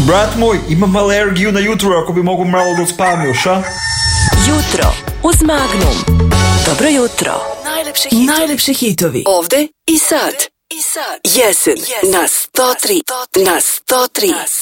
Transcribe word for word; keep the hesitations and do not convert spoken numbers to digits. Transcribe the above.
Brat moj, imam alergiju na jutro, ako bi mogu malo da spavam još, a? Jutro uz Magnum. Dobro jutro. Najlepši hitovi. Najlepši hitovi. Ovde i sad. I sad. Jesen. Jesen. Na sto tri. Na sto tri.